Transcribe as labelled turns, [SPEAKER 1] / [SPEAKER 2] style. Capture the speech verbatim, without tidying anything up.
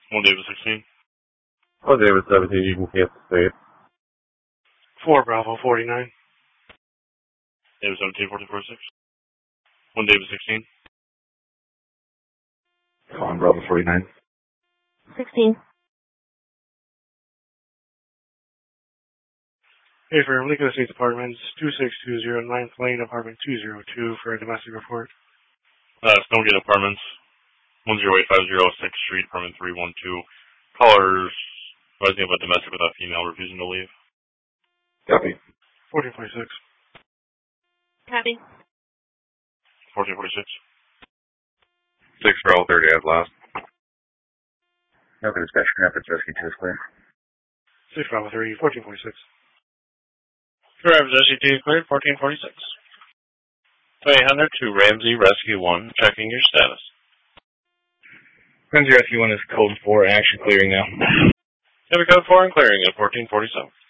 [SPEAKER 1] one David sixteen.
[SPEAKER 2] one David seventeen, you can cancel state.
[SPEAKER 3] four Bravo forty-nine.
[SPEAKER 1] David seventeen, fourteen forty-six. one David sixteen.
[SPEAKER 2] one Bravo forty-nine.
[SPEAKER 4] sixteen.
[SPEAKER 3] Hey, for Lincoln Estates Apartments, two six two zero ninth Lane, Apartment two oh two for a domestic report.
[SPEAKER 1] Uh, Stonegate Apartments, one oh eight five oh sixth Street, Apartment three one two. Callers advising about domestic with a female refusing to leave.
[SPEAKER 2] Copy.
[SPEAKER 3] fourteen forty-six.
[SPEAKER 4] Copy.
[SPEAKER 1] fourteen forty-six.
[SPEAKER 2] six Bravo thirty as last. Okay, dispatch Rapids Rescue two is clear.
[SPEAKER 3] six Bravo thirty, fourteen forty-six.
[SPEAKER 1] Rapids Rescue two is cleared, fourteen forty-six. eight hundred to Ramsey Rescue one, checking your status.
[SPEAKER 2] Ramsey Rescue one is code four, action clearing now.
[SPEAKER 1] Heavy code four and clearing at fourteen forty-seven.